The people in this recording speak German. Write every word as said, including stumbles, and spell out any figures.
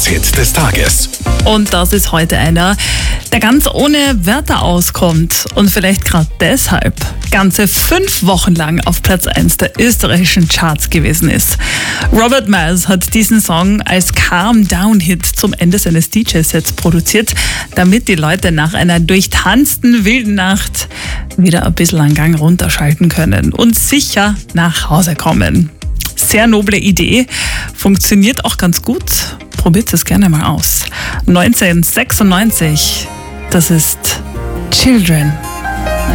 Dance-Hit des Tages. Und das ist heute einer, der ganz ohne Wörter auskommt und vielleicht gerade deshalb ganze fünf Wochen lang auf Platz eins der österreichischen Charts gewesen ist. Robert Miles hat diesen Song als Calm-Down-Hit zum Ende seines D J-Sets produziert, damit die Leute nach einer durchtanzten wilden Nacht wieder ein bisschen einen Gang runterschalten können und sicher nach Hause kommen. Sehr noble Idee, funktioniert auch ganz gut. Probiert es gerne mal aus. neunzehnhundertsechsundneunzig, das ist Children.